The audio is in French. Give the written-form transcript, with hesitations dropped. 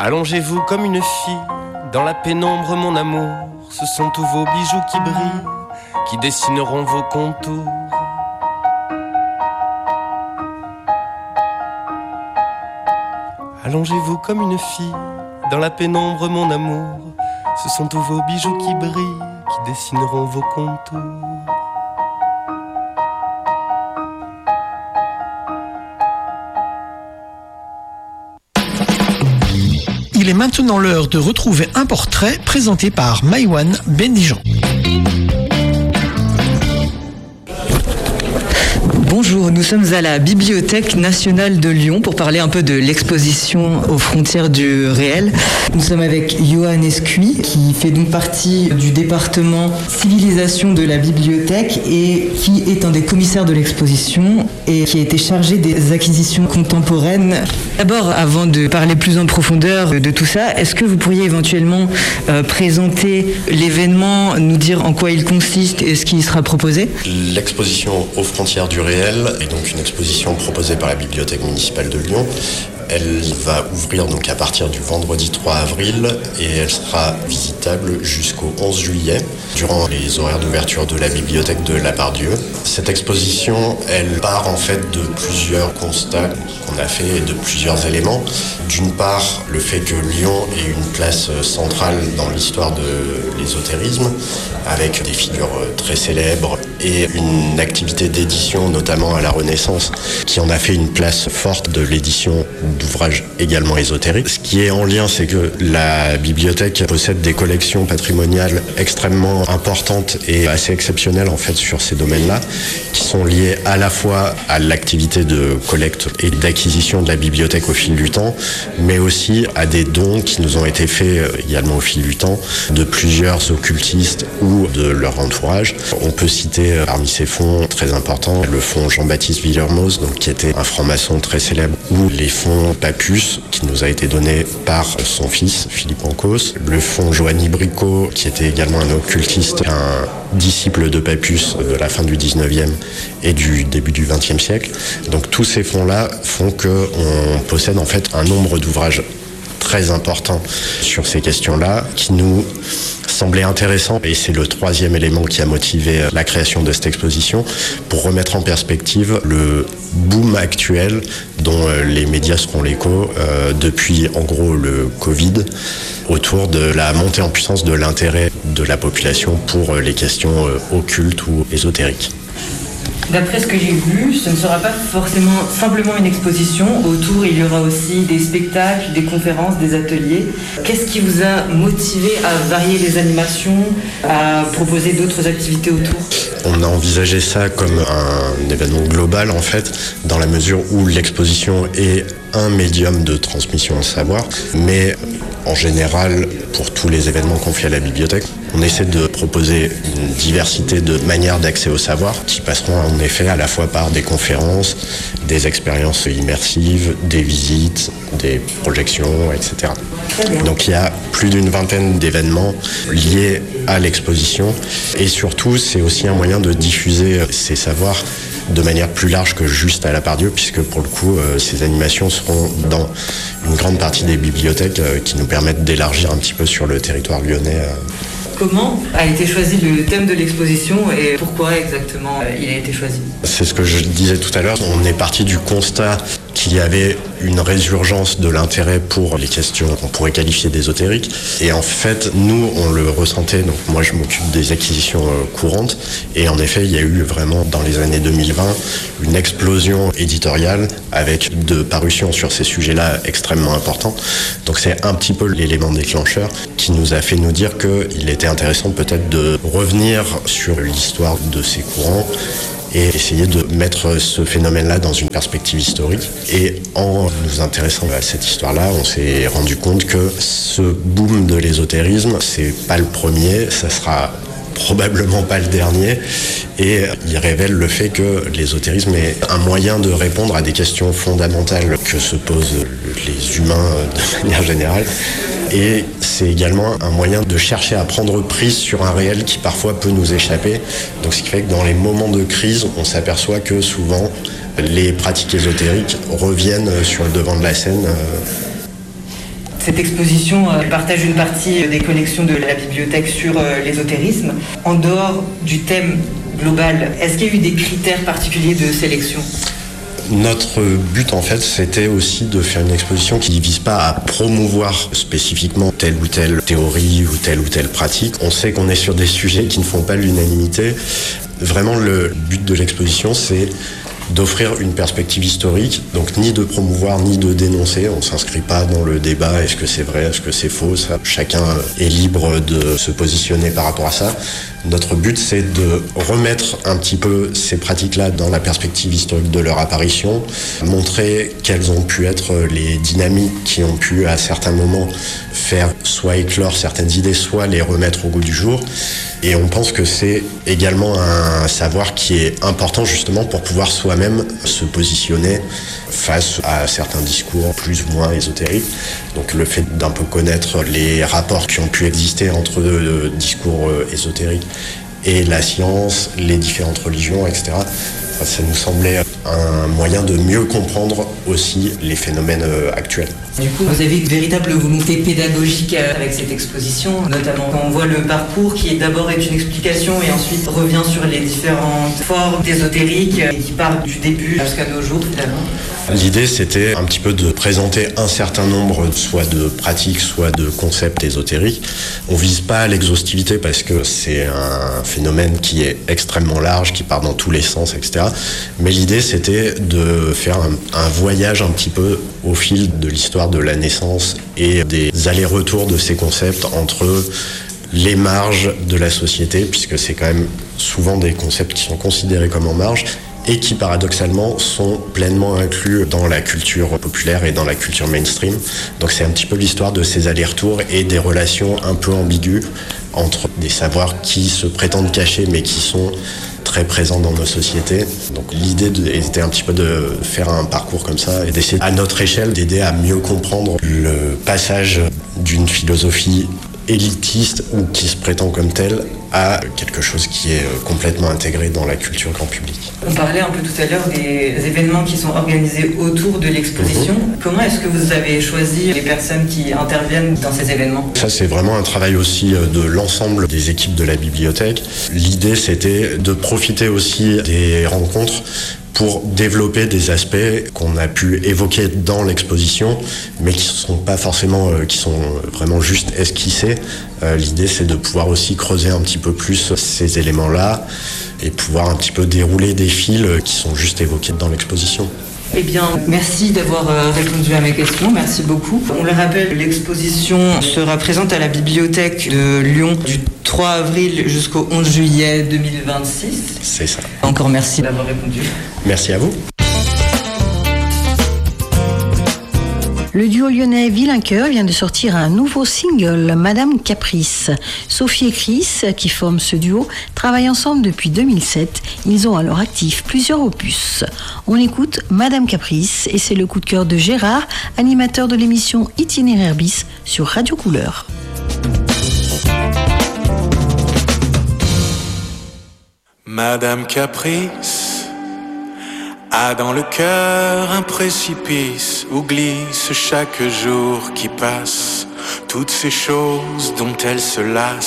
Allongez-vous comme une fille, dans la pénombre mon amour. Ce sont tous vos bijoux qui brillent, qui dessineront vos contours. Allongez-vous comme une fille, dans la pénombre mon amour. Ce sont tous vos bijoux qui brillent, qui dessineront vos contours. Il est maintenant l'heure de retrouver un portrait présenté par Maïwan Bendijan. Bonjour, nous sommes à la Bibliothèque nationale de Lyon pour parler un peu de l'exposition aux frontières du réel. Nous sommes avec Johan Escuy qui fait donc partie du département civilisation de la bibliothèque et qui est un des commissaires de l'exposition et qui a été chargé des acquisitions contemporaines. D'abord, avant de parler plus en profondeur de tout ça, est-ce que vous pourriez éventuellement présenter l'événement, nous dire en quoi il consiste et ce qui y sera proposé ? L'exposition aux frontières du réel est donc une exposition proposée par la Bibliothèque municipale de Lyon. Elle va ouvrir donc à partir du vendredi 3 avril et elle sera visitable jusqu'au 11 juillet durant les horaires d'ouverture de la bibliothèque de Lapardieu. Cette exposition, elle part en fait de plusieurs constats qu'on a fait et de plusieurs éléments. D'une part, le fait que Lyon ait une place centrale dans l'histoire de l'ésotérisme avec des figures très célèbres et une activité d'édition, notamment à la Renaissance, qui en a fait une place forte de l'édition d'ouvrages également ésotériques. Ce qui est en lien, c'est que la bibliothèque possède des collections patrimoniales extrêmement importantes et assez exceptionnelles en fait sur ces domaines-là, qui sont liées à la fois à l'activité de collecte et d'acquisition de la bibliothèque au fil du temps, mais aussi à des dons qui nous ont été faits également au fil du temps de plusieurs occultistes ou de leur entourage. On peut citer parmi ces fonds très importants le fonds Jean-Baptiste Villermoz, donc qui était un franc-maçon très célèbre, ou les fonds Papus, qui nous a été donné par son fils, Philippe Ancos, le fonds Joanny Bricot, qui était également un occultiste, un disciple de Papus de la fin du 19e et du début du 20e siècle. Donc tous ces fonds-là font qu'on possède en fait un nombre d'ouvrages très important sur ces questions-là qui nous semblait intéressant, et c'est le troisième élément qui a motivé la création de cette exposition, pour remettre en perspective le boom actuel dont les médias seront l'écho depuis en gros le Covid, autour de la montée en puissance de l'intérêt de la population pour les questions occultes ou ésotériques. D'après ce que j'ai vu, ce ne sera pas forcément simplement une exposition. Autour, il y aura aussi des spectacles, des conférences, des ateliers. Qu'est-ce qui vous a motivé à varier les animations, à proposer d'autres activités autour ? On a envisagé ça comme un événement global en fait, dans la mesure où l'exposition est un médium de transmission de savoir, mais en général, pour tous les événements qu'on fait à la bibliothèque, on essaie de proposer une diversité de manières d'accès au savoir qui passeront en effet à la fois par des conférences, des expériences immersives, des visites, des projections, etc. Donc il y a plus d'une vingtaine d'événements liés à l'exposition et surtout c'est aussi un moyen de diffuser ces savoirs de manière plus large que juste à Lapardieu, puisque pour le coup, ces animations seront dans une grande partie des bibliothèques qui nous permettent d'élargir un petit peu sur le territoire lyonnais. Comment a été choisi le thème de l'exposition et pourquoi exactement il a été choisi ? C'est ce que je disais tout à l'heure, on est parti du constat qu'il y avait une résurgence de l'intérêt pour les questions qu'on pourrait qualifier d'ésotériques. Et en fait, nous, on le ressentait. Donc moi, je m'occupe des acquisitions courantes. Et en effet, il y a eu vraiment, dans les années 2020, une explosion éditoriale avec de parutions sur ces sujets-là extrêmement importants. Donc c'est un petit peu l'élément déclencheur qui nous a fait nous dire qu'il était intéressant peut-être de revenir sur l'histoire de ces courants et essayer de mettre ce phénomène-là dans une perspective historique. Et en nous intéressant à cette histoire-là, on s'est rendu compte que ce boom de l'ésotérisme, c'est pas le premier, ça sera probablement pas le dernier, et il révèle le fait que l'ésotérisme est un moyen de répondre à des questions fondamentales que se posent les humains de manière générale. Et c'est également un moyen de chercher à prendre prise sur un réel qui parfois peut nous échapper. Donc ce qui fait que dans les moments de crise, on s'aperçoit que souvent les pratiques ésotériques reviennent sur le devant de la scène. Cette exposition partage une partie des collections de la bibliothèque sur l'ésotérisme. En dehors du thème global, est-ce qu'il y a eu des critères particuliers de sélection ? Notre but, en fait, c'était aussi de faire une exposition qui ne vise pas à promouvoir spécifiquement telle ou telle théorie ou telle pratique. On sait qu'on est sur des sujets qui ne font pas l'unanimité. Vraiment, le but de l'exposition, c'est d'offrir une perspective historique, donc ni de promouvoir ni de dénoncer. On ne s'inscrit pas dans le débat, est-ce que c'est vrai, est-ce que c'est faux, ça, chacun est libre de se positionner par rapport à ça. Notre but, c'est de remettre un petit peu ces pratiques-là dans la perspective historique de leur apparition, montrer quelles ont pu être les dynamiques qui ont pu à certains moments faire soit éclore certaines idées, soit les remettre au goût du jour. Et on pense que c'est également un savoir qui est important justement pour pouvoir soi-même se positionner face à certains discours plus ou moins ésotériques. Donc le fait d'un peu connaître les rapports qui ont pu exister entre le discours ésotérique et la science, les différentes religions, etc. Ça nous semblait un moyen de mieux comprendre aussi les phénomènes actuels. Du coup, vous avez une véritable volonté pédagogique avec cette exposition, notamment quand on voit le parcours qui d'abord est une explication et ensuite revient sur les différentes formes ésotériques et qui part du début jusqu'à nos jours finalement. L'idée, c'était un petit peu de présenter un certain nombre soit de pratiques, soit de concepts ésotériques. On vise pas l'exhaustivité parce que c'est un phénomène qui est extrêmement large, qui part dans tous les sens, etc. Mais l'idée, c'était de faire un voyage un petit peu au fil de l'histoire de la naissance et des allers-retours de ces concepts entre les marges de la société, puisque c'est quand même souvent des concepts qui sont considérés comme en marge, et qui paradoxalement sont pleinement inclus dans la culture populaire et dans la culture mainstream. Donc c'est un petit peu l'histoire de ces allers-retours et des relations un peu ambiguës entre des savoirs qui se prétendent cachés mais qui sont très présents dans nos sociétés. Donc l'idée était un petit peu de faire un parcours comme ça et d'essayer à notre échelle d'aider à mieux comprendre le passage d'une philosophie élitiste ou qui se prétend comme telle à quelque chose qui est complètement intégré dans la culture grand public. On parlait un peu tout à l'heure des événements qui sont organisés autour de l'exposition. Comment est-ce que vous avez choisi les personnes qui interviennent dans ces événements ? Ça, c'est vraiment un travail aussi de l'ensemble des équipes de la bibliothèque. L'idée, c'était de profiter aussi des rencontres pour développer des aspects qu'on a pu évoquer dans l'exposition, mais qui sont pas forcément, qui sont vraiment juste esquissés. L'idée, c'est de pouvoir aussi creuser un petit peu plus ces éléments-là et pouvoir un petit peu dérouler des fils qui sont juste évoqués dans l'exposition. Eh bien, merci d'avoir répondu à mes questions, merci beaucoup. On le rappelle, l'exposition sera présente à la bibliothèque de Lyon du 3 avril jusqu'au 11 juillet 2026. C'est ça. Encore merci d'avoir répondu. Merci à vous. Le duo lyonnais Villaincoeur vient de sortir un nouveau single, Madame Caprice. Sophie et Chris, qui forment ce duo, travaillent ensemble depuis 2007. Ils ont à leur actif plusieurs opus. On écoute Madame Caprice et c'est le coup de cœur de Gérard, animateur de l'émission Itinéraire Bis sur Radio Couleur. Madame Caprice a dans le cœur un précipice où glisse chaque jour qui passe toutes ces choses dont elle se lasse.